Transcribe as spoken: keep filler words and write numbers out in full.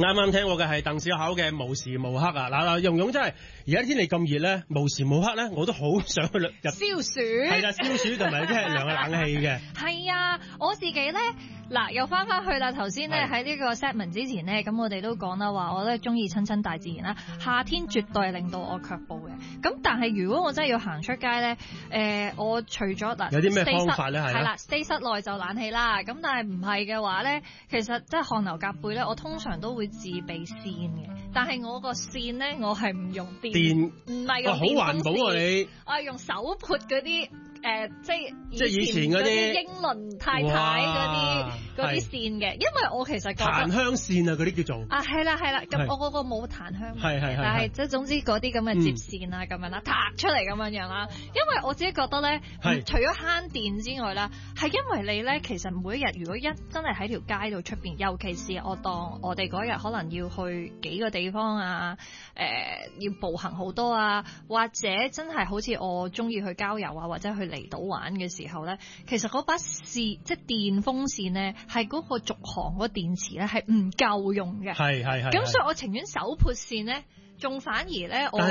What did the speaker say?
啱啱聽過嘅係鄧小巧嘅無時無刻啊！嗱嗱，蓉蓉真係而家天氣咁熱咧，無時無刻咧，我都好想去入消暑。 係啦，消暑同埋即係涼下冷氣嘅。 係啊，我自己咧嗱又翻翻去啦。頭先咧喺呢個 set 文之前咧，咁我哋都講啦話，我都係中意親親大自然啦。夏天絕對令到我卻步嘅。咁但係如果我真係要行出街咧，誒、呃，我除咗嗱， 有啲咩方法咧？係啦 stay 室內就冷氣啦。咁但係唔係嘅話咧，其實即係汗流浹背咧，我通常都會自備扇嘅。但係我個扇咧，我係唔用電， 電唔係用電風扇。 好環保啊你！ 我係用手潑嗰啲。誒、呃，即係即係以前嗰啲英倫太太嗰啲嗰啲線嘅，因為我其實覺得檀香線啊，嗰啲叫做啊，係啦係啦，咁我嗰個冇檀香， 係係係， 但係即係總之嗰啲咁嘅接線啊咁、嗯、樣啦，撻出嚟咁樣樣啦。因為我自己覺得咧，除咗慳電之外啦，係因為你咧，其實每一日如果一真係喺條街度出邊，尤其是我當我哋嗰日可能要去幾個地方啊，誒、呃、要步行好多啊，或者真係好似我中意去郊遊啊，或者去離島玩嘅時候咧，其實嗰把扇即係電風扇咧，係嗰個續航嗰個電池咧係唔夠用嘅。 係係係。 咁所以我情願手潑扇咧，仲反而咧我。